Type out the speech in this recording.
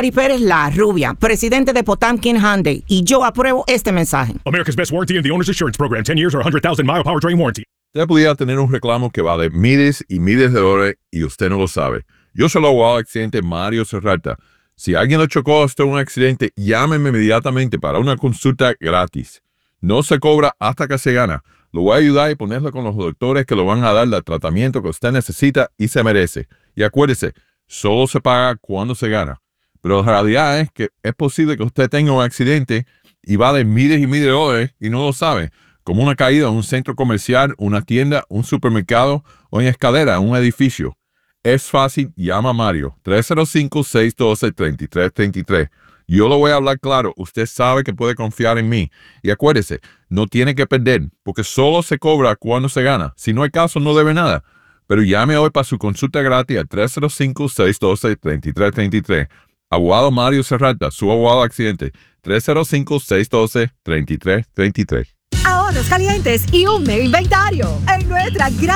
Cari Pérez, la rubia, presidente de Potamkin Hyundai, y yo apruebo este mensaje. America's Best Warranty and the Owner's Assurance Program. 10 years or 100,000-mile powertrain warranty. Usted pudiera tener un reclamo que vale miles y miles de dólares y usted no lo sabe. Yo soy el abogado de accidente Mario Serrata. Si alguien lo chocó hasta un accidente, llámeme inmediatamente para una consulta gratis. No se cobra hasta que se gana. Lo voy a ayudar y ponerlo con los doctores que lo van a dar el tratamiento que usted necesita y se merece. Y acuérdese, solo se paga cuando se gana. Pero la realidad es que es posible que usted tenga un accidente y vale miles y miles de dólares y no lo sabe. Como una caída en un centro comercial, una tienda, un supermercado o en escalera en un edificio. Es fácil, llama a Mario, 305-612-3333. Yo lo voy a hablar claro, usted sabe que puede confiar en mí. Y acuérdese, no tiene que perder, porque solo se cobra cuando se gana. Si no hay caso, no debe nada. Pero llame hoy para su consulta gratis al 305-612-3333. Abogado Mario Serrata, su abogado de accidente, 305-612-3333. Ahorros calientes y un mega inventario en nuestra gran